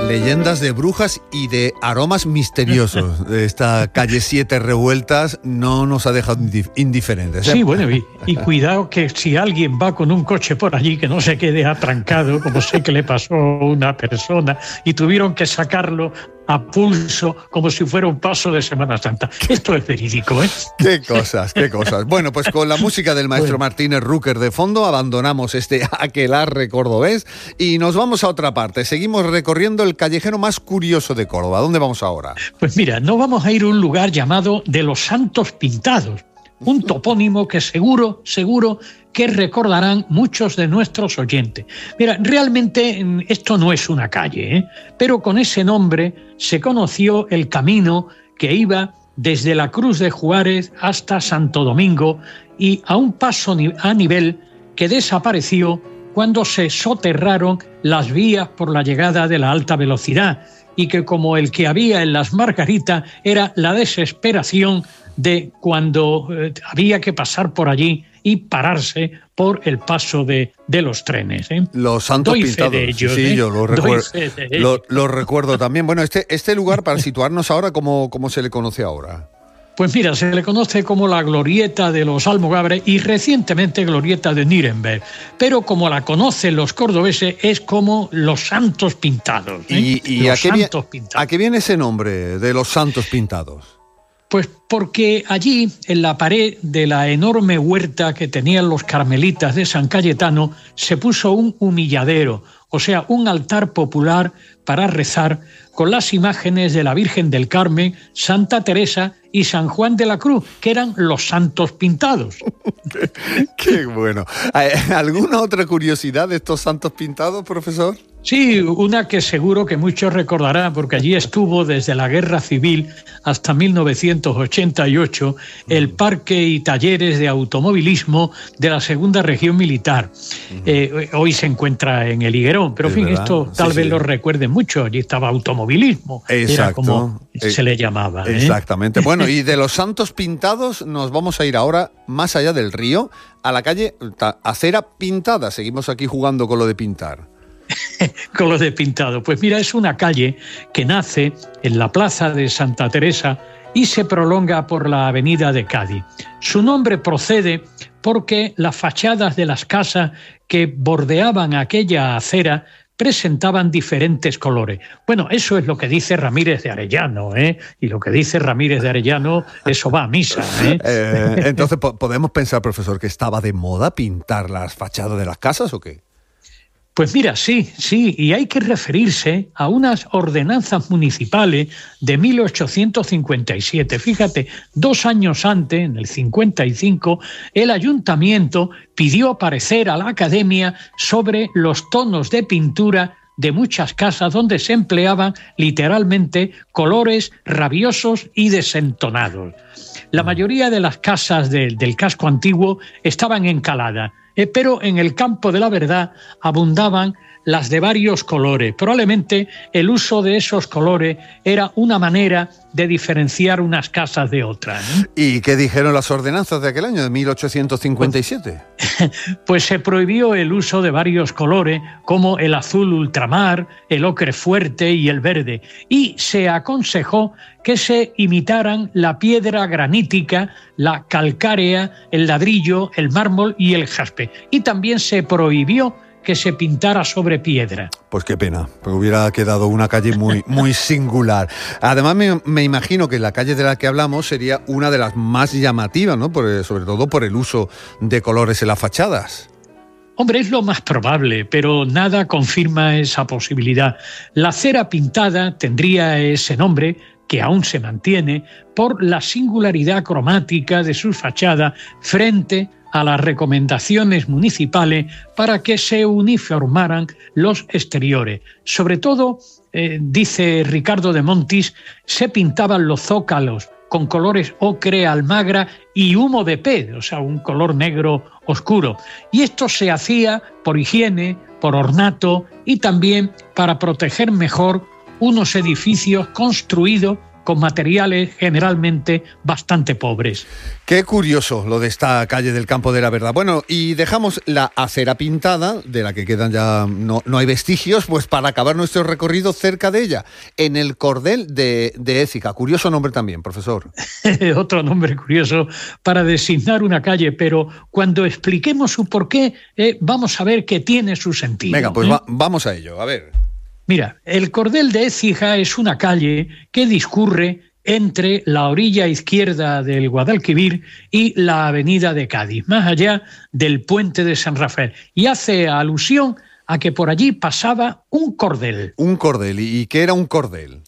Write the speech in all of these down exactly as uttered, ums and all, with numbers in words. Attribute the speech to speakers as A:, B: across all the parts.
A: Leyendas de brujas y de aromas misteriosos. Esta calle Siete Revueltas no nos ha dejado indiferentes, ¿eh?
B: Sí, bueno, y, y cuidado que si alguien va con un coche por allí que no se quede atrancado, como sé que le pasó a una persona, y tuvieron que sacarlo a pulso como si fuera un paso de Semana Santa. Esto es verídico, ¿eh?
A: Qué cosas, qué cosas. Bueno, pues con la música del maestro bueno. Martínez Rúquer de fondo, abandonamos este aquelarre cordobés y nos vamos a otra parte. Seguimos recorriendo el callejero más curioso de Córdoba. ¿Dónde vamos ahora?
B: Pues mira, nos vamos a ir a un lugar llamado de los Santos Pintados, un topónimo que seguro, seguro que recordarán muchos de nuestros oyentes. Mira, realmente esto no es una calle, ¿eh? Pero con ese nombre se conoció el camino que iba desde la Cruz de Juárez hasta Santo Domingo y a un paso a nivel que desapareció cuando se soterraron las vías por la llegada de la alta velocidad y que, como el que había en las Margaritas, era la desesperación de cuando eh, había que pasar por allí y pararse por el paso de, de los trenes, ¿eh?
A: Los Santos
B: Doy
A: Pintados.
B: Fe de ellos,
A: sí,
B: ¿eh?
A: yo lo recuerdo. Lo, lo recuerdo también. Bueno, este, este lugar, para situarnos ahora, ¿cómo, cómo se le conoce ahora?
B: Pues mira, se le conoce como la Glorieta de los Almogávares y recientemente Glorieta de Nuremberg, pero como la conocen los cordobeses es como los Santos Pintados, ¿eh?
A: ¿Y, y
B: los
A: a, qué
B: Santos
A: viene,
B: Pintados.
A: a qué viene ese nombre de los Santos Pintados?
B: Pues porque allí, en la pared de la enorme huerta que tenían los carmelitas de San Cayetano, se puso un humilladero, o sea, un altar popular para rezar con las imágenes de la Virgen del Carmen, Santa Teresa y San Juan de la Cruz, que eran los Santos Pintados.
A: qué, qué bueno. ¿Alguna otra curiosidad de estos Santos Pintados, profesor?
B: Sí, una que seguro que muchos recordarán, porque allí estuvo desde la Guerra Civil hasta mil novecientos ochenta y ocho el Parque y Talleres de Automovilismo de la Segunda Región Militar. Uh-huh. Eh, hoy se encuentra en el Higuerón, pero en fin, ¿verdad? Esto tal sí, vez sí. lo recuerden mucho. Allí estaba automovilismo,
A: exacto,
B: era como eh, se le llamaba. ¿eh?
A: Exactamente. Bueno, y de los Santos Pintados nos vamos a ir ahora más allá del río, a la calle Acera Pintada. Seguimos aquí jugando con lo de pintar.
B: Con lo de pintado. Pues mira, es una calle que nace en la plaza de Santa Teresa y se prolonga por la avenida de Cádiz. Su nombre procede porque las fachadas de las casas que bordeaban aquella acera presentaban diferentes colores. Bueno, eso es lo que dice Ramírez de Arellano, ¿eh? Y lo que dice Ramírez de Arellano, eso va a misa, ¿eh?
A: eh entonces, ¿podemos pensar, profesor, que estaba de moda pintar las fachadas de las casas o qué?
B: Pues mira, sí, sí, y hay que referirse a unas ordenanzas municipales de mil ochocientos cincuenta y siete. Fíjate, dos años antes, en el cincuenta y cinco, el ayuntamiento pidió parecer a la academia sobre los tonos de pintura de muchas casas donde se empleaban literalmente colores rabiosos y desentonados. La mayoría de las casas de, del casco antiguo estaban encaladas, Eh, pero en el campo de la verdad abundaban las de varios colores. Probablemente el uso de esos colores era una manera de diferenciar unas casas de otras, ¿eh?
A: ¿Y qué dijeron las ordenanzas de aquel año, de mil ochocientos cincuenta y siete?
B: Pues, pues se prohibió el uso de varios colores, como el azul ultramar, el ocre fuerte y el verde, y se aconsejó que se imitaran la piedra granítica, la calcárea, el ladrillo, el mármol y el jaspe. Y también se prohibió que se pintara sobre piedra.
A: Pues qué pena, porque hubiera quedado una calle muy, muy singular. Además, me, me imagino que la calle de la que hablamos sería una de las más llamativas, ¿no? Por, sobre todo por el uso de colores en las fachadas.
B: Hombre, es lo más probable, pero nada confirma esa posibilidad. La acera pintada tendría ese nombre, que aún se mantiene, por la singularidad cromática de sus fachadas frente a las recomendaciones municipales para que se uniformaran los exteriores. Sobre todo, eh, dice Ricardo de Montis, se pintaban los zócalos con colores ocre, almagra y humo de pez, o sea, un color negro oscuro. Y esto se hacía por higiene, por ornato y también para proteger mejor unos edificios construidos con materiales generalmente bastante pobres.
A: Qué curioso lo de esta calle del Campo de la Verdad. Bueno, y dejamos la acera pintada, de la que quedan ya no, no hay vestigios, pues para acabar nuestro recorrido cerca de ella, en el Cordel de, de Écija. Curioso nombre también, profesor.
B: Otro nombre curioso para designar una calle, pero cuando expliquemos su porqué, eh, vamos a ver que tiene su sentido.
A: Venga, pues
B: ¿eh?
A: va, vamos a ello, a ver.
B: Mira, el Cordel de Écija es una calle que discurre entre la orilla izquierda del Guadalquivir y la avenida de Cádiz, más allá del puente de San Rafael, y hace alusión a que por allí pasaba un cordel.
A: Un cordel, ¿y qué era un cordel?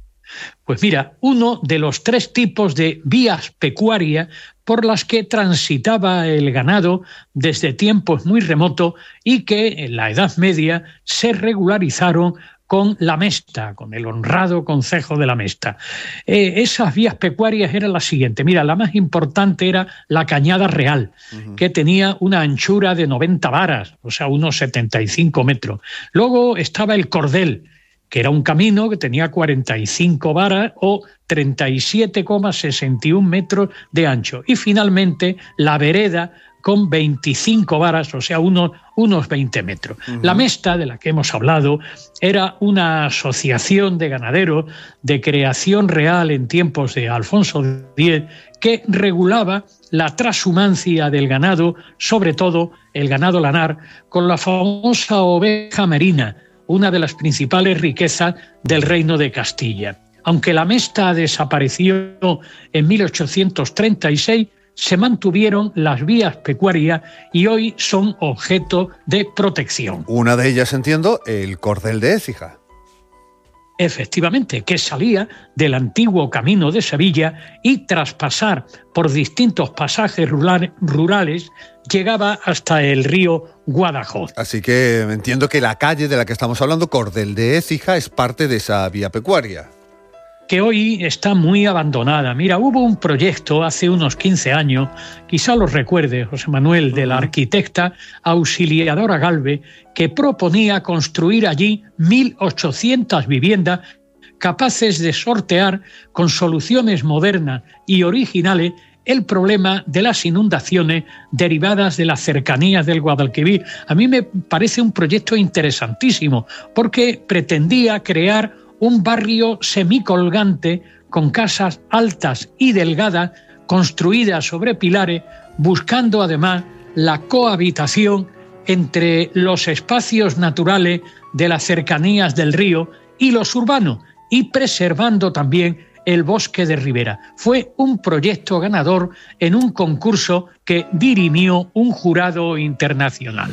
B: Pues mira, uno de los tres tipos de vías pecuarias por las que transitaba el ganado desde tiempos muy remotos y que en la Edad Media se regularizaron con la Mesta, con el honrado concejo de la Mesta. Eh, esas vías pecuarias eran las siguientes. Mira, la más importante era la Cañada Real, uh-huh. que tenía una anchura de noventa varas, o sea, unos setenta y cinco metros. Luego estaba el Cordel, que era un camino que tenía cuarenta y cinco varas o treinta y siete coma sesenta y uno metros de ancho. Y finalmente la vereda, con veinticinco varas, o sea, unos, unos veinte metros. Uh-huh. La Mesta, de la que hemos hablado, era una asociación de ganaderos de creación real en tiempos de Alfonso X que regulaba la transhumancia del ganado, sobre todo el ganado lanar, con la famosa oveja merina, una de las principales riquezas del Reino de Castilla. Aunque la Mesta desapareció en mil ochocientos treinta y seis, se mantuvieron las vías pecuarias y hoy son objeto de protección.
A: Una de ellas, entiendo, el Cordel de Écija.
B: Efectivamente, que salía del antiguo camino de Sevilla y tras pasar por distintos pasajes rurales llegaba hasta el río Guadajoz.
A: Así que entiendo que la calle de la que estamos hablando, Cordel de Écija, es parte de esa vía pecuaria.
B: Que hoy está muy abandonada. Mira, hubo un proyecto hace unos quince años, quizá lo recuerde, José Manuel, de la arquitecta Auxiliadora Galve, que proponía construir allí mil ochocientas viviendas capaces de sortear con soluciones modernas y originales el problema de las inundaciones derivadas de las cercanías del Guadalquivir. A mí me parece un proyecto interesantísimo porque pretendía crear un barrio semicolgante con casas altas y delgadas construidas sobre pilares, buscando además la cohabitación entre los espacios naturales de las cercanías del río y los urbanos, y preservando también el bosque de ribera. Fue un proyecto ganador en un concurso que dirimió un jurado internacional.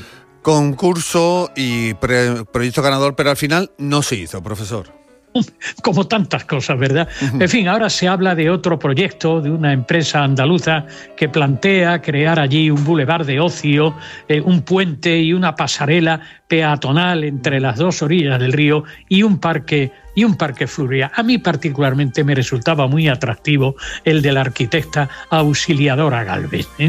A: Concurso y pre- proyecto ganador, pero al final no se hizo, profesor.
B: Como tantas cosas, ¿verdad? Uh-huh. En fin, ahora se habla de otro proyecto de una empresa andaluza que plantea crear allí un bulevar de ocio, eh, un puente y una pasarela peatonal entre las dos orillas del río y un parque y un parque fluvial. A mí particularmente me resultaba muy atractivo el de la arquitecta Auxiliadora Galvez, ¿eh?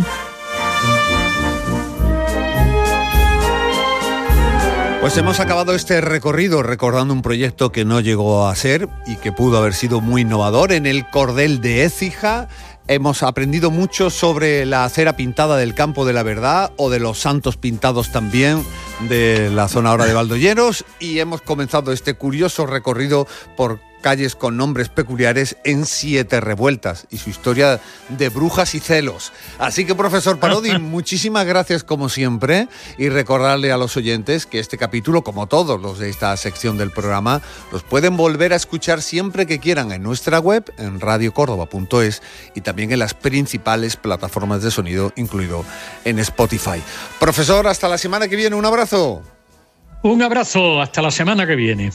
A: Pues hemos acabado este recorrido recordando un proyecto que no llegó a ser y que pudo haber sido muy innovador en el Cordel de Écija. Hemos aprendido mucho sobre la acera pintada del Campo de la Verdad o de los santos pintados también de la zona ahora de Valdoyeros, y hemos comenzado este curioso recorrido por calles con nombres peculiares en Siete Revueltas y su historia de brujas y celos. Así que, profesor Parodi, muchísimas gracias como siempre, y recordarle a los oyentes que este capítulo, como todos los de esta sección del programa, los pueden volver a escuchar siempre que quieran en nuestra web, en radio córdoba punto es, y también en las principales plataformas de sonido, incluido en Spotify. Profesor, hasta la semana que viene, un abrazo.
B: Un abrazo, hasta la semana que viene.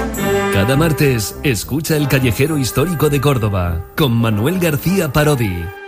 C: Cada martes, escucha El Callejero Histórico de Córdoba con Manuel García Parodi.